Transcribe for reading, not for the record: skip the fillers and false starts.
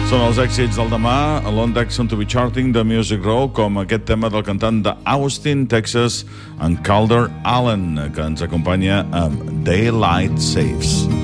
Són els èxits del demà, a London to be charting de Music Row, com aquest tema del cantant d'Austin, Texas, en Calder Allen, que ens acompanya amb Daylight Saves.